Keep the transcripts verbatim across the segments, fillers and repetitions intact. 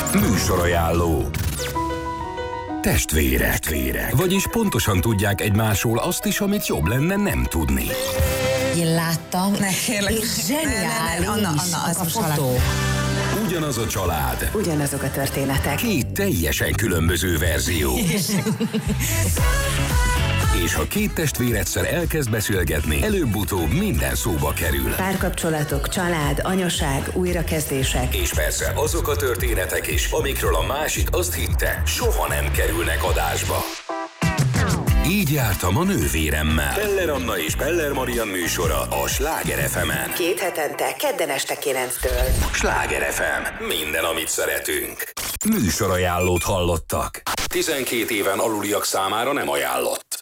Műsorajánló. Testvérek. Testvérek. Vagyis pontosan tudják egymásról azt is, amit jobb lenne nem tudni. Én láttam, ne, kérlek, és zseniális Anna, Anna, az a fotó. Ugyanaz a család. Ugyanazok a történetek. Két teljesen különböző verzió. És ha két testvér egyszer elkezd beszélgetni, előbb-utóbb minden szóba kerül. Párkapcsolatok, család, anyaság, újrakezdések. És persze azok a történetek is, amikről a másik azt hitte, soha nem kerülnek adásba. Így jártam a nővéremmel. Peller Anna és Peller Marian műsora a Sláger ef emen. Két hetente, kedden este kilenctől. Sláger ef em. Minden, amit szeretünk. Műsorajánlót hallottak. tizenkét éven aluliak számára nem ajánlott.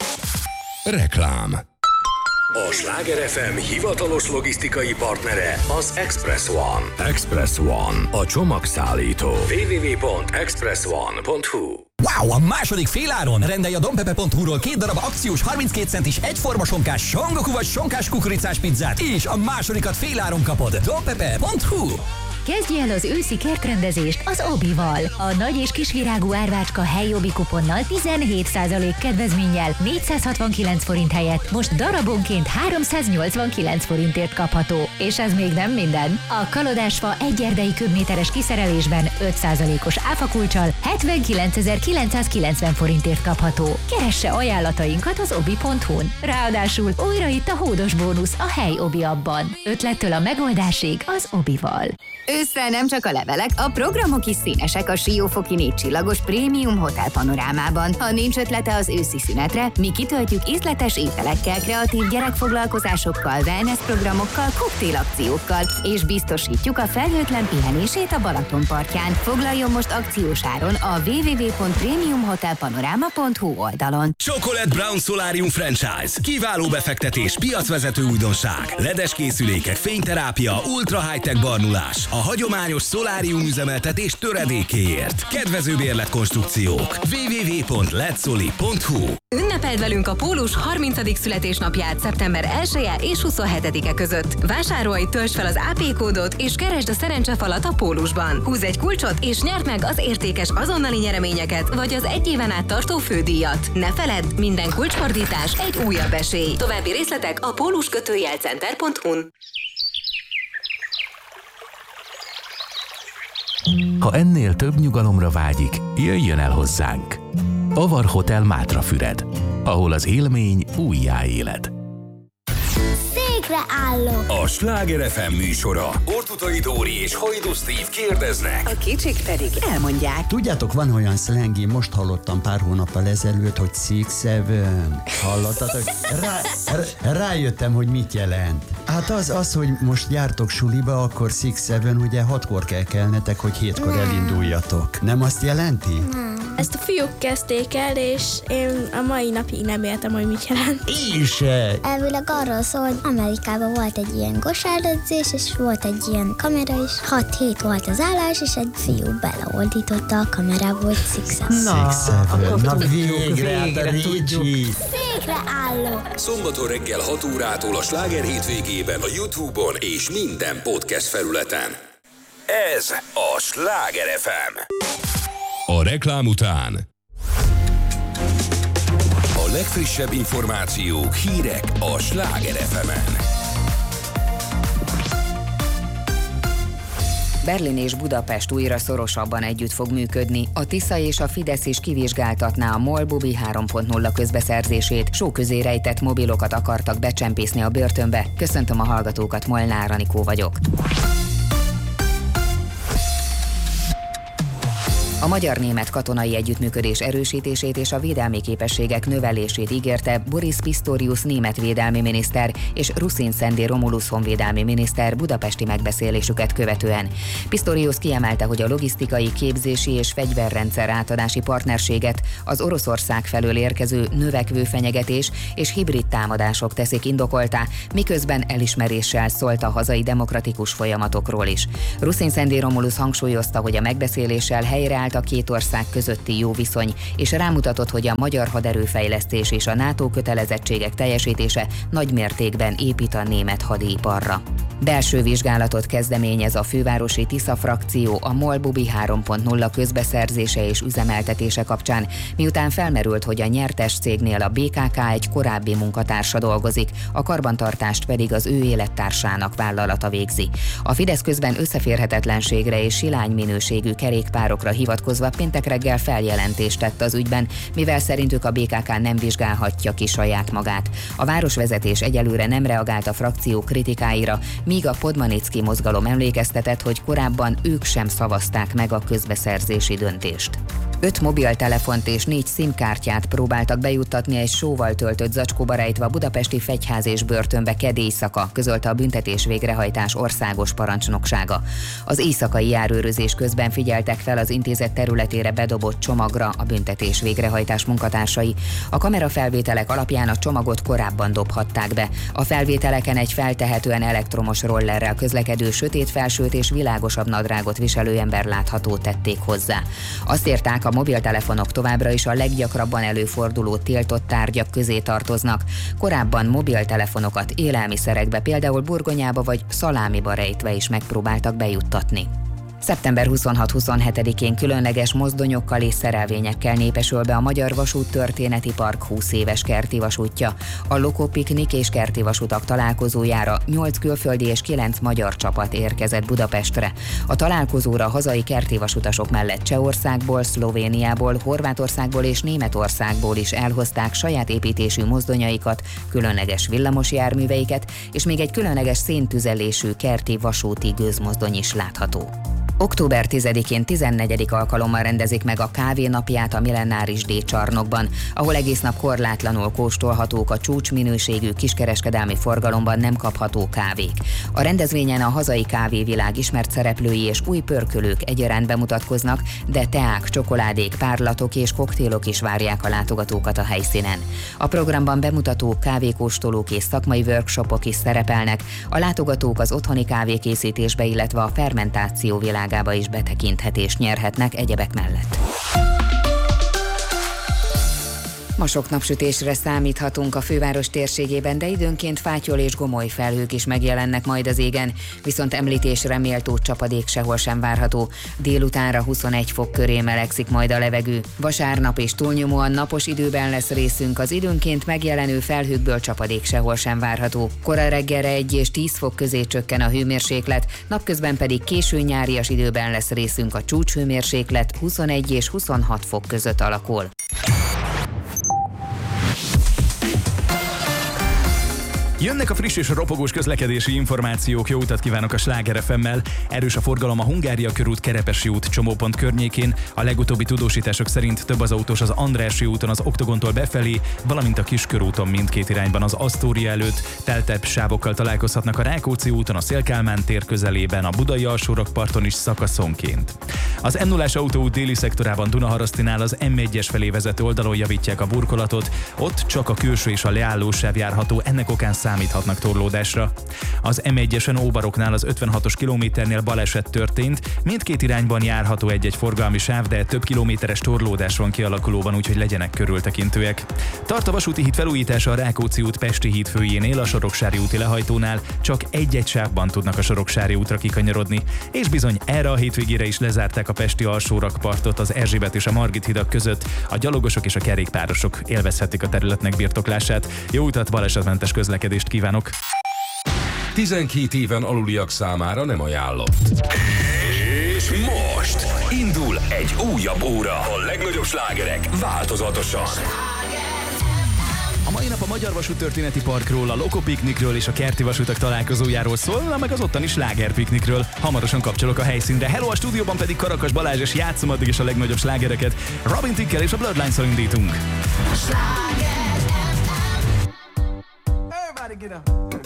Reklám. A Sláger ef em hivatalos logisztikai partnere az Express One. Express One, a csomagszállító. double-u double-u double-u pont express one pont hu. Wow, a második féláron! Rendelj a dompepe pont hu-ról két darab akciós harminckét centis egyforma sonkás songoku vagy sonkás kukoricás pizzát, és a másodikat féláron kapod. dompepe pont hu. Kezdj el az őszi kertrendezést az Obival. A nagy és kisvirágú árvácska helyi Obi kuponnal tizenhét százalék kedvezménnyel négyszázhatvankilenc forint helyett most darabonként háromszáznyolcvankilenc forintért kapható. És ez még nem minden. A kalodásfa egy erdei köbméteres kiszerelésben öt százalékos áfakulccsal hetvenkilencezer-kilencszázkilencven forintért kapható. Keresse ajánlatainkat az obi pont hu-n. Ráadásul újra itt a hódos bónusz a hely Obi abban. Ötlettől a megoldásig az Obival. Ősszel nem csak a levelek, a programok is színesek a Siófoki négy csillagos prémium hotel panorámában. Ha nincs ötlete az őszi szünetre, mi kitöltjük ízletes ételekkel, kreatív gyerekfoglalkozásokkal, wellness programokkal, koktélakciókkal, és biztosítjuk a felhőtlen pihenését a Balaton partján. Foglaljon most akciós áron a double-u double-u double-u pont premium hotel panorama pont hu oldalon. Chocolate Brown Solarium Franchise. Kiváló befektetés, piacvezető újdonság. ledes készülékek, fényterápia, ultra high-tech barnulás. A hagyományos szolárium üzemeltetés töredékéért. Kedvező bérletkonstrukciók. double-u double-u double-u pont letsoli pont hu. Ünnepeld velünk a Pólus harmincadik születésnapját szeptember elseje és huszonhetedike között. Vásárolj, töltsd fel az á pé kódot és keresd a szerencsefalat a Pólusban. Húzz egy kulcsot és nyerd meg az értékes azonnali nyereményeket vagy az egy éven át tartó fődíjat. Ne feledd, minden kulcsfordítás egy újabb esély. További részletek a pólus kötőjel center pont hu-n. Ha ennél több nyugalomra vágyik, jöjjön el hozzánk. Avar Hotel Mátrafüred, ahol az élmény újjáéled. Székre állok! A Sláger ef em műsora. Ortutai Dóri és Hajdú Steve kérdeznek. A kicsik pedig elmondják. Tudjátok, van olyan szlengi, most hallottam pár hónappal ezelőtt, hogy Six Seven. Hallottatok? Rá, rá, rájöttem, hogy mit jelent. Hát az, az, hogy most jártok suliba, akkor Six Seven, ugye hatkor kell kelnetek, hogy hétkor Nem. elinduljatok. Nem azt jelenti? Nem. Ezt a fiúk kezdték el, és én a mai napig nem értem, hogy mit jelent. Én se. Elvileg arról szól, hogy Amerikában volt egy ilyen kosáredzés, és volt egy ilyen kamera is. hat hét volt az állás, és egy fiú beleoldította a kamerába, hogy Six Seven. Na, Six Seven. Na végre, végre hát a Ricsi. Székre állok! Szombaton reggel hat órától a Sláger hétvégében a YouTube-on és minden podcast felületen. Ez a Sláger ef em. A reklám után a legfrissebb információk, hírek a Sláger ef emen. Berlin és Budapest újra szorosabban együtt fog működni. A Tisza és a Fidesz is kivizsgáltatná a MOL Bubi három pont nulla közbeszerzését. Só közé rejtett mobilokat akartak becsempészni a börtönbe. Köszöntöm a hallgatókat, Molnár Anikó vagyok. A magyar-német katonai együttműködés erősítését és a védelmi képességek növelését ígérte Boris Pistorius német védelmi miniszter és Rusin Szendi Romulus honvédelmi miniszter budapesti megbeszélésüket követően. Pistorius kiemelte, hogy a logisztikai, képzési és fegyverrendszer átadási partnerséget az Oroszország felől érkező növekvő fenyegetés és hibrid támadások teszik indokoltá, miközben elismeréssel szólt a hazai demokratikus folyamatokról is. Rusin Szendi Romulus hangsúlyozta, hogy a megbeszéléssel helyreállt a két ország közötti jó viszony, és rámutatott, hogy a magyar haderőfejlesztés és a NATO kötelezettségek teljesítése nagy mértékben épít a német hadiiparra. Belső vizsgálatot kezdeményez a fővárosi Tisza frakció a MOL Bubi három pont nulla közbeszerzése és üzemeltetése kapcsán, miután felmerült, hogy a nyertes cégnél a bé ká ká egy korábbi munkatársa dolgozik, a karbantartást pedig az ő élettársának vállalata végzi. A Fidesz közben összeférhetetlenségre és silány minőségű kerékpárokra hivatkozva péntek reggel feljelentést tett az ügyben, mivel szerintük a bé ká ká nem vizsgálhatja ki saját magát. A városvezetés egyelőre nem reagált a frakció kritikáira, míg a Podmanicki mozgalom emlékeztetett, hogy korábban ők sem szavazták meg a közbeszerzési döntést. Öt mobiltelefont és négy szimkártyát próbáltak bejuttatni egy sóval töltött zacskóba rejtve a budapesti Fegyház és börtönbe kedd éjszaka, közölte a büntetés végrehajtás országos parancsnoksága. Az éjszakai járőrözés közben figyeltek fel az intézet területére bedobott csomagra a büntetés végrehajtás munkatársai. A kamerafelvételek alapján a csomagot korábban dobhatták be. A felvételeken egy feltehetően elektromos rollerrel közlekedő sötét felsőt és világosabb nadrágot viselő ember látható tették hozzá. Azt írták, a mobiltelefonok továbbra is a leggyakrabban előforduló tiltott tárgyak közé tartoznak. Korábban mobiltelefonokat élelmiszerekbe, például burgonyába vagy szalámiba rejtve is megpróbáltak bejuttatni. szeptember huszonhat-huszonhetedikén különleges mozdonyokkal és szerelvényekkel népesül be a Magyar Vasút Történeti Park húsz éves kerti vasútja. A Loko Piknik és kerti vasutak találkozójára nyolc külföldi és kilenc magyar csapat érkezett Budapestre. A találkozóra hazai kerti vasutasok mellett Csehországból, Szlovéniából, Horvátországból és Németországból is elhozták saját építésű mozdonyaikat, különleges villamos járműveiket, és még egy különleges széntüzelésű kerti vasúti gőzmozdony is látható. október tizedikén tizennegyedik alkalommal rendezik meg a kávénapját a Millenáris D-csarnokban, ahol egész nap korlátlanul kóstolhatók a csúcsminőségű kiskereskedelmi forgalomban nem kapható kávék. A rendezvényen a hazai kávévilág ismert szereplői és új pörkölők egyaránt bemutatkoznak, de teák, csokoládék, párlatok és koktélok is várják a látogatókat a helyszínen. A programban bemutatók, kávékóstolók és szakmai workshopok is szerepelnek, a látogatók az otthoni kávékészítésbe, illetve a fermentáció világába is betekinthetést nyerhetnek egyebek mellett. Ma sok napsütésre számíthatunk a főváros térségében, de időnként fátyol és gomoly felhők is megjelennek majd az égen, viszont említésre méltó csapadék sehol sem várható. Délutánra huszonegy fok köré melegszik majd a levegő. Vasárnap és túlnyomóan napos időben lesz részünk, az időnként megjelenő felhőkből csapadék sehol sem várható. Kora reggelre egy és tíz fok közé csökken a hőmérséklet, napközben pedig késő nyárias időben lesz részünk, a csúcshőmérséklet huszonegy és huszonhat fok között alakul. Jönnek a friss és ropogós közlekedési információk, jó utat kívánok a Sláger ef emmel. Erős a forgalom a Hungária körút, Kerepesi út csomópont környékén. A legutóbbi tudósítások szerint több az autós az Andrássy úton az Oktogontól befelé, valamint a Kiskörúton mindkét irányban az Asztória előtt. Teltebb sávokkal találkozhatnak a Rákóczi úton, a Széll-Kálmán tér közelében, a Budai alsórakparton is szakaszonként. Az em nullás autóút déli szektorában Dunaharasztinál az em egyes felé vezető oldalon javítják a burkolatot, ott csak a külső és a leállósáv járható, ennek okán számíthatnak torlódásra. Az em egyesen Óbaroknál az ötvenhatos kilométernél baleset történt, mindkét irányban járható egy-egy forgalmi sáv, de több kilométeres torlódás van kialakulóban, úgyhogy legyenek körültekintőek. Tart a vasúti híd felújítása a Rákóczi út Pesti híd főjénél, a Soroksári úti lehajtónál, csak egy-egy sávban tudnak a Soroksári útra kikanyarodni, és bizony erre a hétvégére is lezárták a pesti alsórakpartot az Erzsébet és a Margit hidak között, a gyalogosok és a kerékpárosok élvezhetik a területnek birtoklását. Jó utat, balesetmentes közlekedést kívánok! tizenkét éven aluliak számára nem ajánlott. És most indul egy újabb óra. A legnagyobb slágerek változatosan. A mai nap a Magyar Vasút Történeti Parkról, a Loko Piknikről és a kerti vasutak találkozójáról szól, meg az ottani slágerpiknikről. Hamarosan kapcsolok a helyszínre. Hello, a stúdióban pedig Karakas Balázs, és játszom addig is a legnagyobb slágereket. Robin Thicke-kel és a Bloodlines-szal indítunk. Everybody get up.